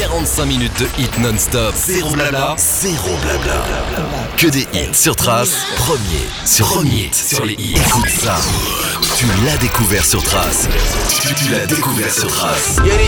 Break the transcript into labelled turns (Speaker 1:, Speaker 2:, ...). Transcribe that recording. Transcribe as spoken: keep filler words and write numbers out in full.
Speaker 1: quarante-cinq minutes de hits non-stop. Zéro blabla, zéro blabla. Que des hits sur Trace, premier sur premier sur les hits. Écoute ça, tu l'as découvert sur Trace. Tu, tu l'as découvert sur Trace.
Speaker 2: Y'a des